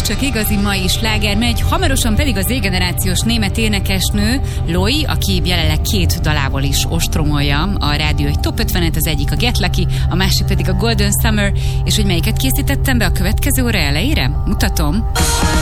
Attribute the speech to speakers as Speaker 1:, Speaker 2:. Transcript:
Speaker 1: csak igazi mai sláger megy, hamarosan pedig az Z-generációs német énekesnő Loi, aki jelenleg 2 dalából is ostromolja a rádió egy top 50-et, az egyik a Get Lucky, a másik pedig a Golden Summer, és hogy melyiket készítettem be a következő óra elejére? Mutatom.